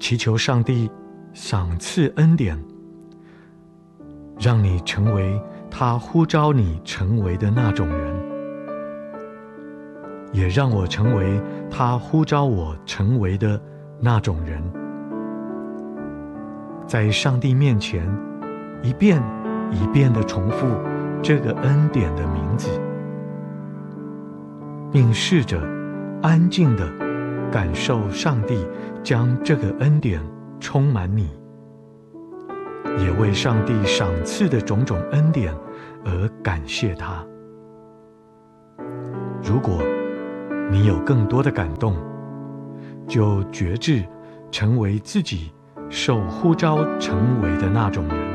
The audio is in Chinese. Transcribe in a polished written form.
祈求上帝赏赐恩典，让你成为他呼召你成为的那种人，也让我成为他呼召我成为的那种人。在上帝面前一遍一遍地重复这个恩典的名字，并试着安静地感受上帝将这个恩典充满你，也为上帝赏赐的种种恩典而感谢他。如果你有更多的感动，就决志成为自己受呼召成为的那种人。